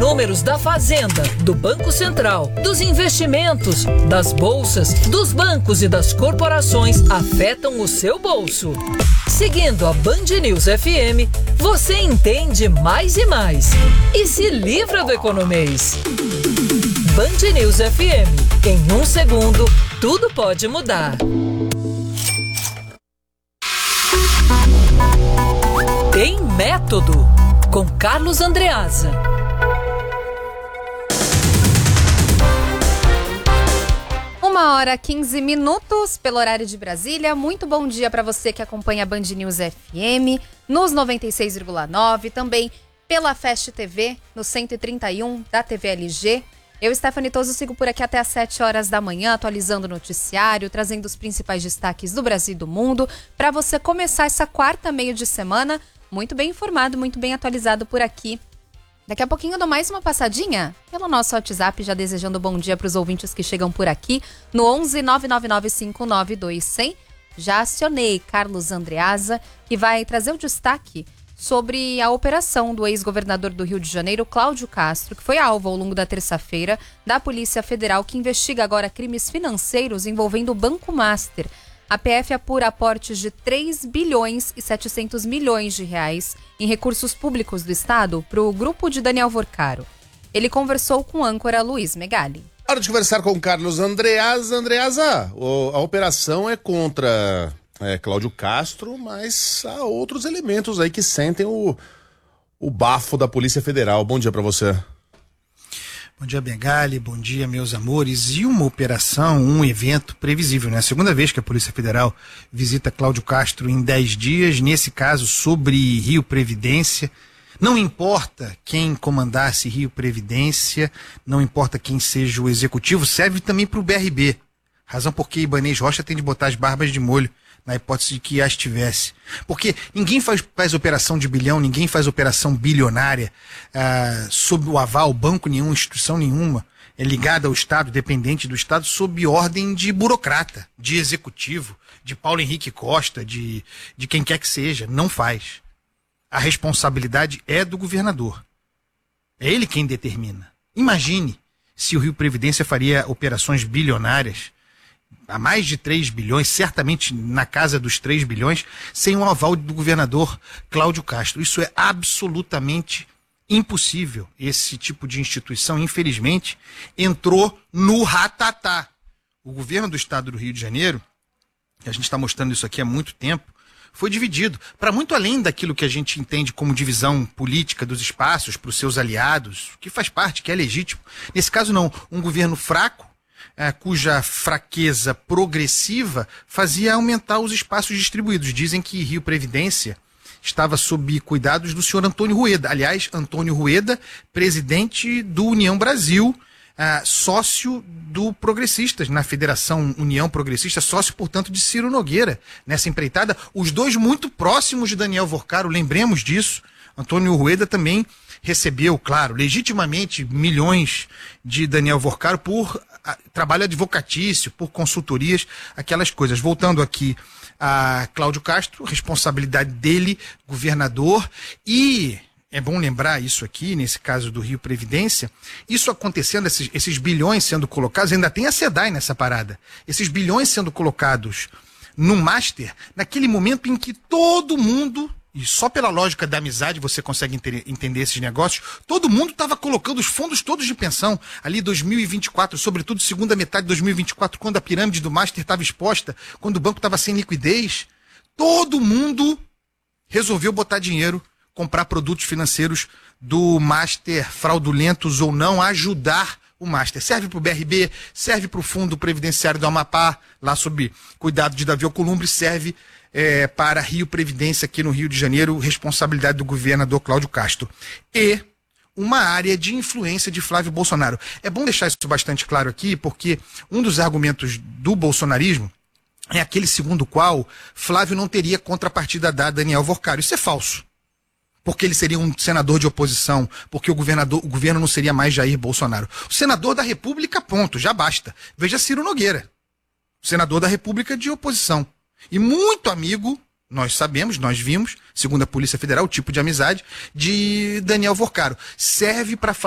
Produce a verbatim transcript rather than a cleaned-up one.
números da Fazenda, do Banco Central, dos investimentos, das bolsas, dos bancos e das corporações afetam o seu bolso. Seguindo a Band News F M, você entende mais e mais e se livra do economês. Band News F M. Em um segundo, tudo pode mudar. Tem Método, com Carlos Andreasa. Uma hora quinze minutos pelo horário de Brasília. Muito bom dia para você que acompanha a Band News F M nos noventa e seis vírgula nove, também pela Fast T V no cento e trinta e um da T V L G. Eu, Stephanie Toso, sigo por aqui até às sete horas da manhã, atualizando o noticiário, trazendo os principais destaques do Brasil e do mundo, para você começar essa quarta meio de semana muito bem informado, muito bem atualizado por aqui. Daqui a pouquinho eu dou mais uma passadinha pelo nosso WhatsApp, já desejando bom dia para os ouvintes que chegam por aqui, no onze nove nove nove cinco nove dois zero zero. Já acionei Carlos Andreasa, que vai trazer o destaque sobre a operação do ex-governador do Rio de Janeiro, Cláudio Castro, que foi alvo ao longo da terça-feira da Polícia Federal, que investiga agora crimes financeiros envolvendo o Banco Master. A P F apura aportes de três bilhões e setecentos milhões de reais em recursos públicos do Estado para o grupo de Daniel Vorcaro. Ele conversou com o âncora Luiz Megali. Hora de conversar com o Carlos Andreasa. Andreasa, a operação é contra é, Cláudio Castro, mas há outros elementos aí que sentem o, o bafo da Polícia Federal. Bom dia para você. Bom dia, Megali, bom dia, meus amores. E uma operação, um evento previsível, né? A segunda vez que a Polícia Federal visita Cláudio Castro em dez dias, nesse caso sobre Rio Previdência. Não importa quem comandasse Rio Previdência, não importa quem seja o executivo, serve também para o B R B. Razão porque Ibanez Rocha tem de botar as barbas de molho, na hipótese de que as tivesse. Porque ninguém faz, faz operação de bilhão, ninguém faz operação bilionária ah, sob o aval, banco nenhum, instituição nenhuma, é ligada ao Estado, dependente do Estado, sob ordem de burocrata, de executivo, de Paulo Henrique Costa, de, de quem quer que seja. Não faz. A responsabilidade é do governador. É ele quem determina. Imagine se o Rio Previdência faria operações bilionárias a mais de três bilhões, certamente na casa dos três bilhões, sem o aval do governador Cláudio Castro. Isso é absolutamente impossível. Esse tipo de instituição, infelizmente, entrou no ratatá. O governo do estado do Rio de Janeiro, que a gente está mostrando isso aqui há muito tempo, foi dividido para muito além daquilo que a gente entende como divisão política dos espaços para os seus aliados, que faz parte, que é legítimo. Nesse caso não, um governo fraco, É, cuja fraqueza progressiva fazia aumentar os espaços distribuídos. Dizem que Rio Previdência estava sob cuidados do senhor Antônio Rueda. Aliás, Antônio Rueda, presidente do União Brasil, é, sócio do Progressistas, na Federação União Progressista, sócio, portanto, de Ciro Nogueira nessa empreitada. Os dois muito próximos de Daniel Vorcaro, lembremos disso. Antônio Rueda também recebeu, claro, legitimamente milhões de Daniel Vorcaro por a, trabalho advocatício, por consultorias, aquelas coisas. Voltando aqui a Cláudio Castro, responsabilidade dele, governador, e é bom lembrar isso aqui, nesse caso do Rio Previdência, isso acontecendo, esses, esses bilhões sendo colocados, ainda tem a SEDAI nessa parada, esses bilhões sendo colocados no Master, naquele momento em que todo mundo, e só pela lógica da amizade você consegue enter, entender esses negócios, todo mundo estava colocando os fundos todos de pensão, ali dois mil e vinte e quatro, sobretudo segunda metade de dois mil e vinte e quatro, quando a pirâmide do Master estava exposta, quando o banco estava sem liquidez, todo mundo resolveu botar dinheiro, comprar produtos financeiros do Master, fraudulentos ou não, ajudar o Master. Serve para o B R B, serve para o Fundo Previdenciário do Amapá, lá sob cuidado de Davi Alcolumbre, serve É, para Rio Previdência aqui no Rio de Janeiro, responsabilidade do governador Cláudio Castro. E uma área de influência de Flávio Bolsonaro. É bom deixar isso bastante claro aqui, porque um dos argumentos do bolsonarismo é aquele segundo o qual Flávio não teria contrapartida dada a Daniel Vorcaro. Isso é falso. Porque ele seria um senador de oposição, porque o, governador, o governo não seria mais Jair Bolsonaro. O senador da República, ponto, já basta. Veja Ciro Nogueira, senador da República de oposição. E muito amigo, nós sabemos, nós vimos, segundo a Polícia Federal, o tipo de amizade de Daniel Vorcaro. Serve para